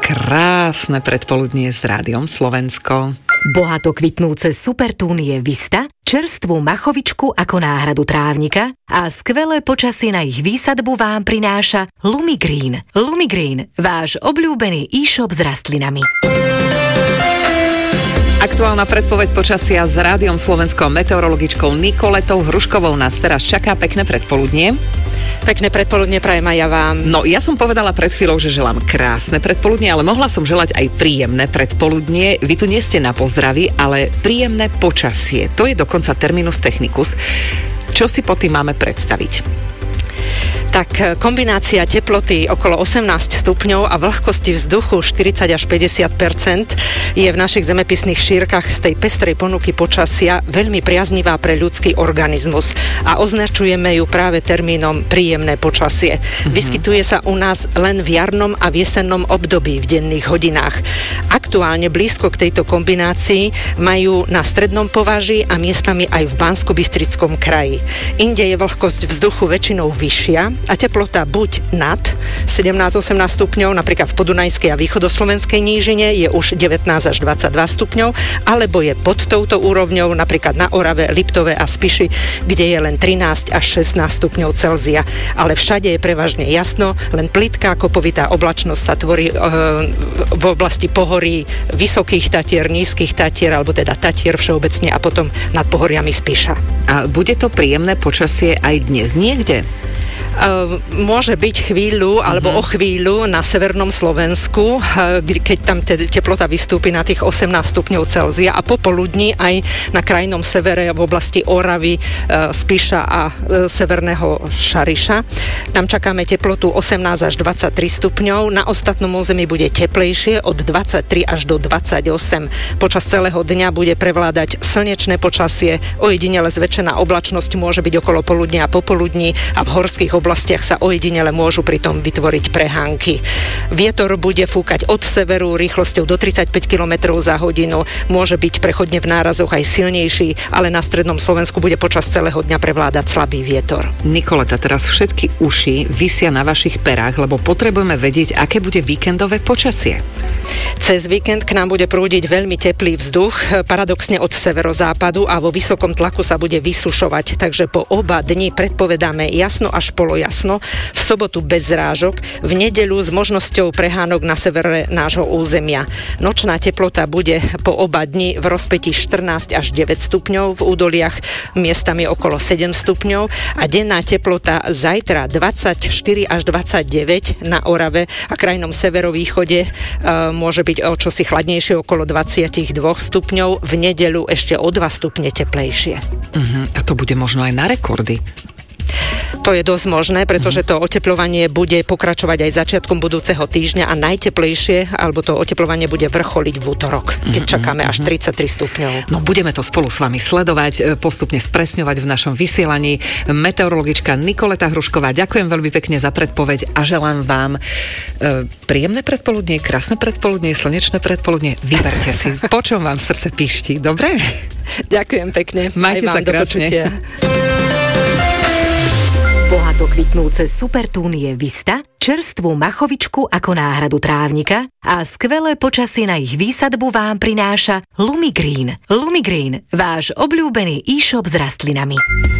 Krásne predpoludnie s Rádiom Slovensko. Bohato kvitnúce supertúnie Vista, čerstvú machovičku ako náhradu trávnika a skvelé počasie na ich výsadbu vám prináša Lumigreen. Lumigreen, váš obľúbený e-shop s rastlinami. Aktuálna predpoveď počasia s Rádiom Slovensko meteorologičkou Nikoletou Hruškovou nás teraz čaká. Pekné predpoludnie. Pekné predpoludne prajem aj ja vám. No, ja som povedala pred chvíľou, že želám krásne predpoludnie, ale mohla som želať aj príjemné predpoludnie. Vy tu nie ste na pozdraví, ale príjemné počasie. To je dokonca terminus technicus. Čo si pod tým máme predstaviť? Tak kombinácia teploty okolo 18 stupňov a vlhkosti vzduchu 40 až 50% je v našich zemepisných šírkach z tej pestrej ponuky počasia veľmi priaznivá pre ľudský organizmus a označujeme ju práve termínom príjemné počasie. Vyskytuje sa u nás len v jarnom a v jesennom období v denných hodinách. Aktuálne blízko k tejto kombinácii majú na strednom považí a miestami aj v Banskobystrickom kraji. Inde je vlhkosť vzduchu väčšinou vyššia a teplota buď nad 17-18 stupňov, napríklad v podunajskej a východoslovenskej nížine je už 19 až 22 stupňov, alebo je pod touto úrovňou, napríklad na Orave, Liptove a Spiši, kde je len 13 až 16 stupňov Celzia. Ale všade je prevažne jasno, len plitká kopovitá oblačnosť sa tvorí v oblasti pohorí Vysokých Tatier, Nízkych Tatier, alebo teda Tatier všeobecne a potom nad pohoriami Spiša. A bude to príjemné počasie aj dnes niekde? Môže byť chvíľu alebo o chvíľu na severnom Slovensku, keď tam teplota vystúpi na tých 18 stupňov Celzia a popoludní aj na krajnom severe v oblasti Oravy, Spiša a severného Šariša. Tam čakáme teplotu 18 až 23 stupňov. Na ostatnom území bude teplejšie od 23 až do 28. Počas celého dňa bude prevládať slnečné počasie, ojedinele zväčšená oblačnosť môže byť okolo poludnia a popoludní a v horských oblastiach sa ojedinele môžu pritom vytvoriť prehánky. Vietor bude fúkať od severu rýchlosťou do 35 km za hodinu. Môže byť prechodne v nárazoch aj silnejší, ale na strednom Slovensku bude počas celého dňa prevládať slabý vietor. Nikoleta, teraz všetky uši visia na vašich perách, lebo potrebujeme vedieť, aké bude víkendové počasie. Cez víkend k nám bude prúdiť veľmi teplý vzduch, paradoxne od severozápadu a vo vysokom tlaku sa bude vysušovať, takže po oba dni predpovedáme jasno až polojasno, v sobotu bez zrážok, v nedeľu s možnosťou prehánok na severe nášho územia. Nočná teplota bude po oba dni v rozpätí 14 až 9 stupňov, v údoliach miestami okolo 7 stupňov a denná teplota zajtra 24 až 29 na Orave a krajnom severovýchode môže byť o čosi chladnejšie okolo 22 stupňov, v nedeľu ešte o 2 stupne teplejšie. A to bude možno aj na rekordy. To je dosť možné, pretože to otepľovanie bude pokračovať aj začiatkom budúceho týždňa a najteplejšie, alebo to otepľovanie bude vrcholiť v útorok, keď čakáme až 33 stupňov. No budeme to spolu s vami sledovať, postupne spresňovať v našom vysielaní. Meteorologička Nikoleta Hrušková, ďakujem veľmi pekne za predpoveď a želám vám príjemné predpoludnie, krásne predpoludnie, slnečné predpoludnie. Vyberte si, po čom vám srdce píšti, dobre? Ďakujem pekne. Majte sa krásne. Bohato kvitnúce supertúnie Vista, čerstvú machovičku ako náhradu trávnika a skvelé počasie na ich výsadbu vám prináša Lumigreen. Lumigreen, váš obľúbený e-shop s rastlinami.